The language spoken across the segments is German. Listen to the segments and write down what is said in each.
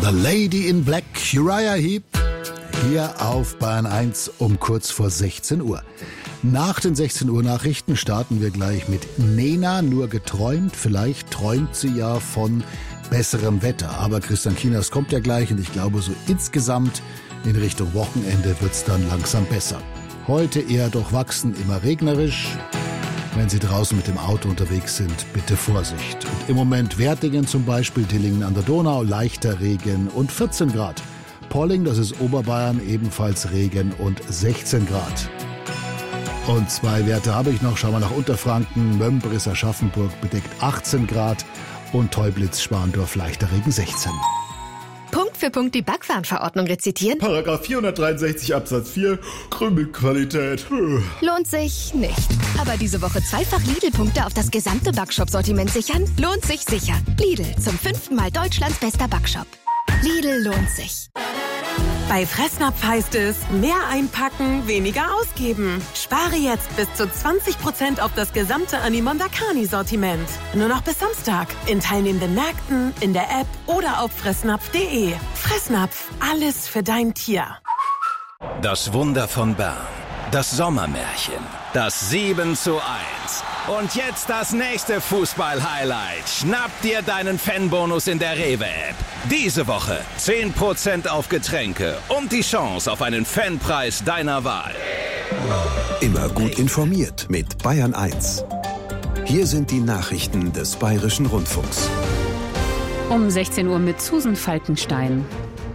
The Lady in Black, Uriah Heep, hier auf Bayern 1 um kurz vor 16 Uhr. Nach den 16 Uhr Nachrichten starten wir gleich mit Nena, nur geträumt. Vielleicht träumt sie ja von besserem Wetter. Aber Christian Kienast kommt ja gleich und ich glaube, so insgesamt in Richtung Wochenende wird's dann langsam besser. Heute eher durchwachsen, immer regnerisch. Wenn Sie draußen mit dem Auto unterwegs sind, bitte Vorsicht. Und im Moment Wertingen zum Beispiel, Dillingen an der Donau, leichter Regen und 14 Grad. Polling, das ist Oberbayern, ebenfalls Regen und 16 Grad. Und 2 Werte habe ich noch. Schauen wir nach Unterfranken, Mömbris, Aschaffenburg bedeckt 18 Grad und Teublitz, Spandorf, leichter Regen 16. Punkt für Punkt die Backwarenverordnung rezitieren? Paragraph 463 Absatz 4, Krümelqualität. Lohnt sich nicht. Aber diese Woche zweifach Lidl-Punkte auf das gesamte Backshop-Sortiment sichern? Lohnt sich sicher. Lidl, zum 5. Mal Deutschlands bester Backshop. Lidl lohnt sich. Bei Fressnapf heißt es, mehr einpacken, weniger ausgeben. Spare jetzt bis zu 20% auf das gesamte Animondakani-Sortiment. Nur noch bis Samstag. In teilnehmenden Märkten, in der App oder auf fressnapf.de. Fressnapf, alles für dein Tier. Das Wunder von Bern. Das Sommermärchen. Das 7:1. Und jetzt das nächste Fußball-Highlight. Schnapp dir deinen Fanbonus in der Rewe-App. Diese Woche 10% auf Getränke und die Chance auf einen Fanpreis deiner Wahl. Immer gut informiert mit Bayern 1. Hier sind die Nachrichten des Bayerischen Rundfunks. Um 16 Uhr mit Susan Falkenstein.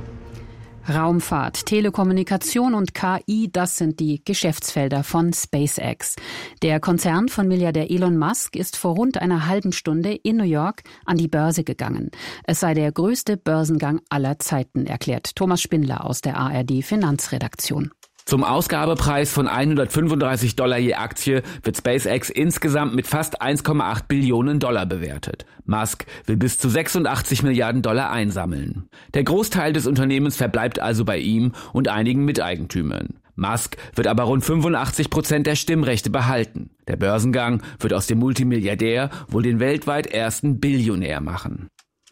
Raumfahrt, Telekommunikation und KI, das sind die Geschäftsfelder von SpaceX. Der Konzern von Milliardär Elon Musk ist vor rund einer halben Stunde in New York an die Börse gegangen. Es sei der größte Börsengang aller Zeiten, erklärt Thomas Spindler aus der ARD Finanzredaktion. Zum Ausgabepreis von $135 je Aktie wird SpaceX insgesamt mit fast 1,8 Billionen Dollar bewertet. Musk will bis zu 86 Milliarden Dollar einsammeln. Der Großteil des Unternehmens verbleibt also bei ihm und einigen Miteigentümern. Musk wird aber rund 85% der Stimmrechte behalten. Der Börsengang wird aus dem Multimilliardär wohl den weltweit ersten Billionär machen.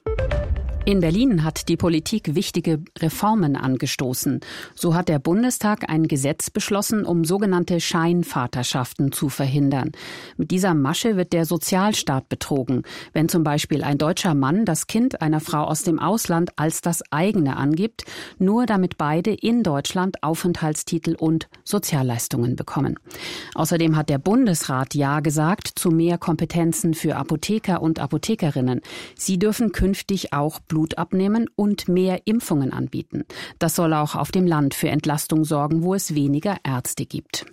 In Berlin hat die Politik wichtige Reformen angestoßen. So hat der Bundestag ein Gesetz beschlossen, um sogenannte Scheinvaterschaften zu verhindern. Mit dieser Masche wird der Sozialstaat betrogen. Wenn zum Beispiel ein deutscher Mann das Kind einer Frau aus dem Ausland als das eigene angibt, nur damit beide in Deutschland Aufenthaltstitel und Sozialleistungen bekommen. Außerdem hat der Bundesrat Ja gesagt zu mehr Kompetenzen für Apotheker und Apothekerinnen. Sie dürfen künftig auch Blut abnehmen und mehr Impfungen anbieten. Das soll auch auf dem Land für Entlastung sorgen, wo es weniger Ärzte gibt.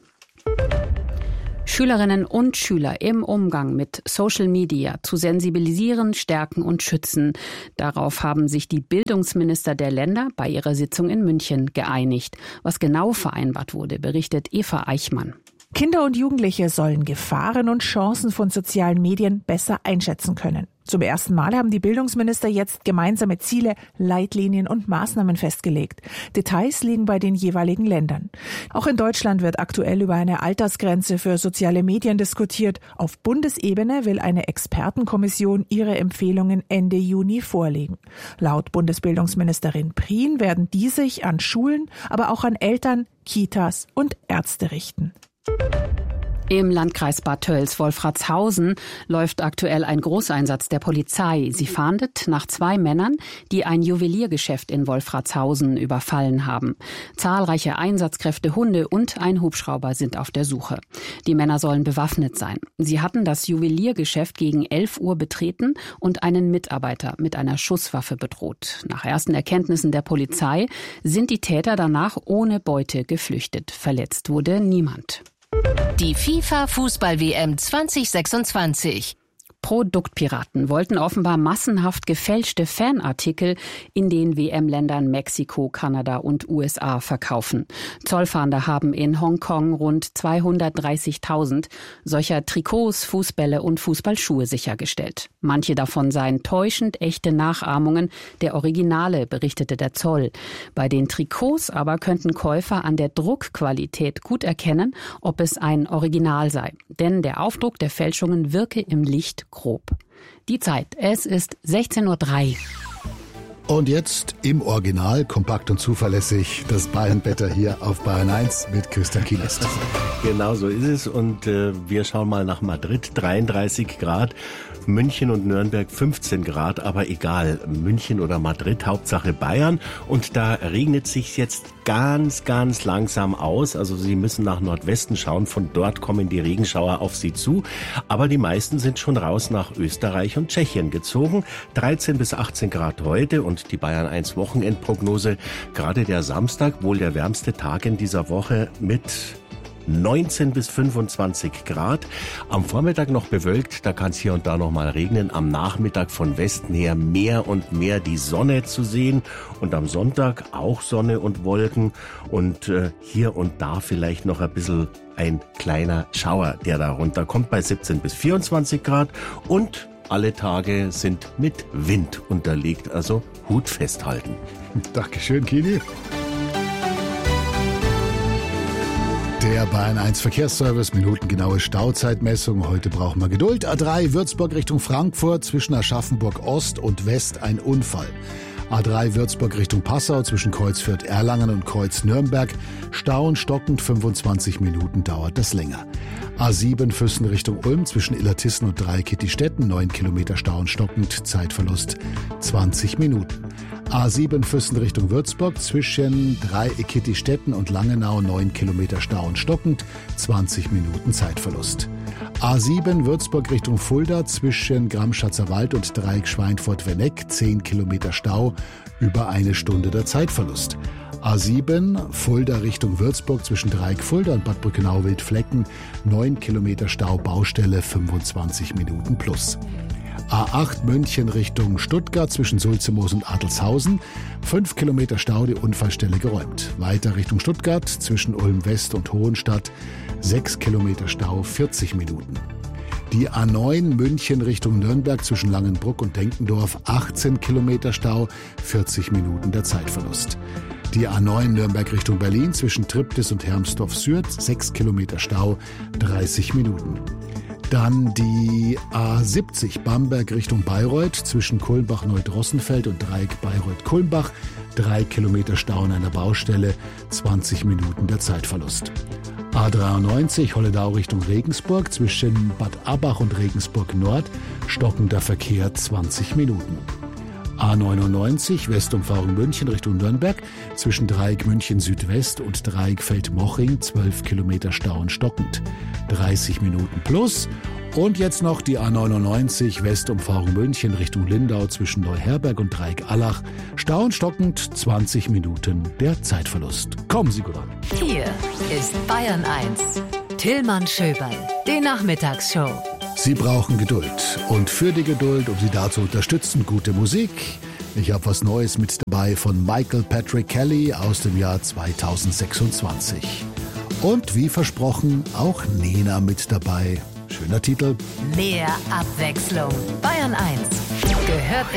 Schülerinnen und Schüler im Umgang mit Social Media zu sensibilisieren, stärken und schützen. Darauf haben sich die Bildungsminister der Länder bei ihrer Sitzung in München geeinigt. Was genau vereinbart wurde, berichtet Eva Eichmann. Kinder und Jugendliche sollen Gefahren und Chancen von sozialen Medien besser einschätzen können. Zum ersten Mal haben die Bildungsminister jetzt gemeinsame Ziele, Leitlinien und Maßnahmen festgelegt. Details liegen bei den jeweiligen Ländern. Auch in Deutschland wird aktuell über eine Altersgrenze für soziale Medien diskutiert. Auf Bundesebene will eine Expertenkommission ihre Empfehlungen Ende Juni vorlegen. Laut Bundesbildungsministerin Prien werden die sich an Schulen, aber auch an Eltern, Kitas und Ärzte richten. Im Landkreis Bad Tölz-Wolfratshausen läuft aktuell ein Großeinsatz der Polizei. Sie fahndet nach 2 Männern, die ein Juweliergeschäft in Wolfratshausen überfallen haben. Zahlreiche Einsatzkräfte, Hunde und ein Hubschrauber sind auf der Suche. Die Männer sollen bewaffnet sein. Sie hatten das Juweliergeschäft gegen 11 Uhr betreten und einen Mitarbeiter mit einer Schusswaffe bedroht. Nach ersten Erkenntnissen der Polizei sind die Täter danach ohne Beute geflüchtet. Verletzt wurde niemand. Die FIFA-Fußball-WM 2026. Produktpiraten wollten offenbar massenhaft gefälschte Fanartikel in den WM-Ländern Mexiko, Kanada und USA verkaufen. Zollfahnder haben in Hongkong rund 230.000 solcher Trikots, Fußbälle und Fußballschuhe sichergestellt. Manche davon seien täuschend echte Nachahmungen der Originale, berichtete der Zoll. Bei den Trikots aber könnten Käufer an der Druckqualität gut erkennen, ob es ein Original sei. Denn der Aufdruck der Fälschungen wirke im Licht grob. Die Zeit, es ist 16:03 Uhr. Und jetzt im Original, kompakt und zuverlässig. Das Bayern-Wetter hier auf Bayern 1 mit Christian Kielest. Genau so ist es und wir schauen mal nach Madrid, 33 Grad. München und Nürnberg 15 Grad, aber egal, München oder Madrid, Hauptsache Bayern. Und da regnet sich jetzt ganz, ganz langsam aus. Also Sie müssen nach Nordwesten schauen, von dort kommen die Regenschauer auf Sie zu. Aber die meisten sind schon raus nach Österreich und Tschechien gezogen. 13 bis 18 Grad heute und die Bayern 1 Wochenendprognose. Gerade der Samstag, wohl der wärmste Tag in dieser Woche mit 19 bis 25 Grad. Am Vormittag noch bewölkt, da kann es hier und da noch mal regnen. Am Nachmittag von Westen her mehr und mehr die Sonne zu sehen. Und am Sonntag auch Sonne und Wolken. Und hier und da vielleicht noch ein bisschen ein kleiner Schauer, der da runterkommt bei 17 bis 24 Grad. Und alle Tage sind mit Wind unterlegt, also Hut festhalten. Dankeschön, Kini. Der Bayern 1 Verkehrsservice, minutengenaue Stauzeitmessung. Heute brauchen wir Geduld. A3 Würzburg Richtung Frankfurt, zwischen Aschaffenburg Ost und West ein Unfall. A3 Würzburg Richtung Passau, zwischen Kreuz Fürth-Erlangen und Kreuz Nürnberg. Stauen stockend, 25 Minuten dauert das länger. A7 Füssen Richtung Ulm, zwischen Illertissen und Dreieck-Kittistetten, 9 Kilometer Stauen stockend, Zeitverlust 20 Minuten. A7 Füssen Richtung Würzburg, zwischen Dreieck-Kittistetten und Langenau, 9 Kilometer Stauen stockend, 20 Minuten Zeitverlust. A7 Würzburg Richtung Fulda, zwischen Gramschatzer Wald und Dreieck Schweinfurt-Wenneck, 10 Kilometer Stau, über eine Stunde der Zeitverlust. A7 Fulda Richtung Würzburg, zwischen Dreieck Fulda und Bad Brückenau-Wildflecken, 9 Kilometer Stau, Baustelle, 25 Minuten plus. A8 München Richtung Stuttgart, zwischen Sulzemoos und Adelshausen, 5 Kilometer Stau, die Unfallstelle geräumt. Weiter Richtung Stuttgart, zwischen Ulm West und Hohenstadt, 6 Kilometer Stau, 40 Minuten. Die A9 München Richtung Nürnberg, zwischen Langenbruck und Denkendorf, 18 Kilometer Stau, 40 Minuten der Zeitverlust. Die A9 Nürnberg Richtung Berlin, zwischen Triptis und Hermsdorf-Süd, 6 Kilometer Stau, 30 Minuten. Dann die A70 Bamberg Richtung Bayreuth, zwischen Kulmbach-Neudrossenfeld und Dreieck Bayreuth-Kulmbach, 3 Kilometer Stau an einer Baustelle, 20 Minuten der Zeitverlust. A93 Holledau Richtung Regensburg, zwischen Bad Abbach und Regensburg Nord, stockender Verkehr, 20 Minuten. A99 Westumfahrung München Richtung Nürnberg, zwischen Dreieck München Südwest und Dreieck Feldmoching, 12 Kilometer Stauen stockend, 30 Minuten plus. Und jetzt noch die A99 Westumfahrung München Richtung Lindau, zwischen Neuherberg und Dreieck Allach, Stauen stockend, 20 Minuten der Zeitverlust. Kommen Sie gut an. Hier ist Bayern 1. Tillmann Schöberl, die Nachmittagsshow. Sie brauchen Geduld. Und für die Geduld, um Sie da zu unterstützen, gute Musik. Ich habe was Neues mit dabei von Michael Patrick Kelly aus dem Jahr 2026. Und wie versprochen, auch Nena mit dabei. Schöner Titel. Mehr Abwechslung. Bayern 1 gehört